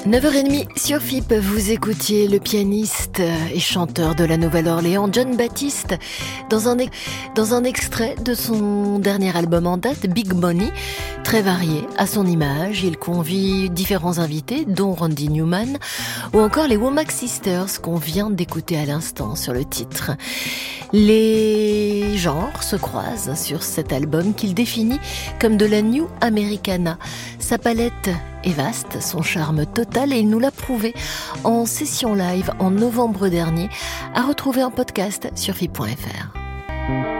9h30 sur FIP, vous écoutiez le pianiste et chanteur de la Nouvelle-Orléans, Jon Batiste, dans un extrait de son dernier album en date, Big Money. Très varié à son image, il convie différents invités, dont Randy Newman, ou encore les Womack Sisters qu'on vient d'écouter à l'instant sur le titre. Les genres se croisent sur cet album qu'il définit comme de la New Americana. Sa palette est vaste, son charme total, et il nous l'a prouvé en session live en novembre dernier, à retrouver en podcast sur FIP.fr.